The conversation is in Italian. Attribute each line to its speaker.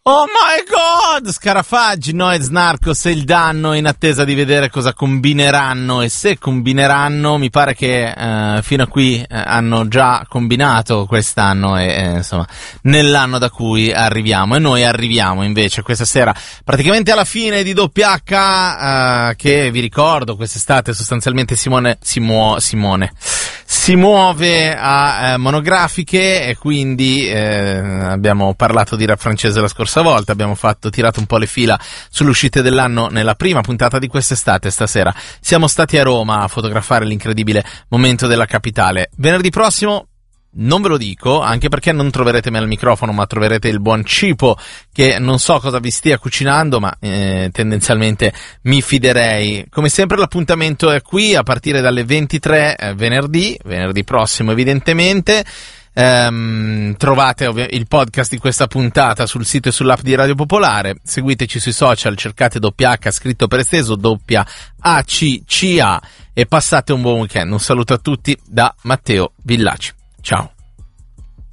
Speaker 1: Oh my god! Scarafaggi, Noez, Narcos e il Danno in attesa di vedere cosa combineranno, e se combineranno mi pare che fino a qui hanno già combinato quest'anno e insomma nell'anno da cui arriviamo, e noi arriviamo invece questa sera praticamente alla fine di Doppia H, che vi ricordo quest'estate sostanzialmente si muove a monografiche, e quindi abbiamo parlato di rap francese la scorsa volta, abbiamo tirato un po' le fila sulle uscite dell'anno nella prima puntata di quest'estate. Stasera siamo stati a Roma a fotografare l'incredibile momento della capitale. Venerdì prossimo non ve lo dico, anche perché non troverete me al microfono, ma troverete il buon Cipo, che non so cosa vi stia cucinando, ma tendenzialmente mi fiderei. Come sempre l'appuntamento è qui a partire dalle 23 venerdì prossimo evidentemente. Trovate il podcast di questa puntata sul sito e sull'app di Radio Popolare. Seguiteci sui social, cercate Doppia H scritto per esteso, doppia ACCA, e passate un buon weekend. Un saluto a tutti da Matteo Villaci. Ciao.